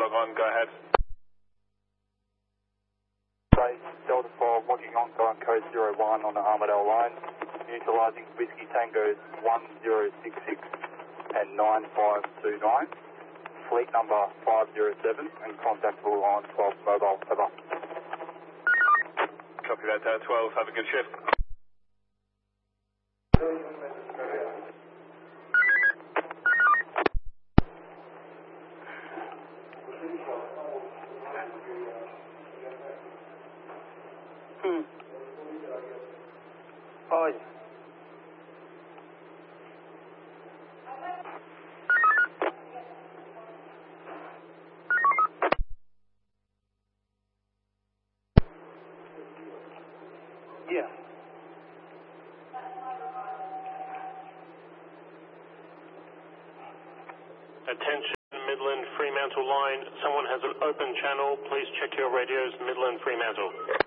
log on, go ahead. Base Delta 5 logging on code 01 on the Armadale line, utilising Whiskey Tango 1066 and 9529, fleet number 507 and contactable on 12 mobile, over. Copy that, 12, have a good shift. Oh, yeah. Yeah. Attention, Midland Fremantle line. Someone has an open channel. Please check your radios, Midland Fremantle.